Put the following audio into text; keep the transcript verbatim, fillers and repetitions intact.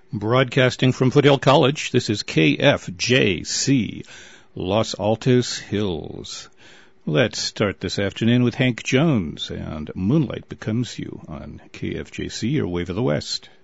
Broadcasting from Foothill College, this is K F J C, Los Altos Hills. Let's start this afternoon with Hank Jones and Moonlight Becomes You on K F J C, your Wave of the West.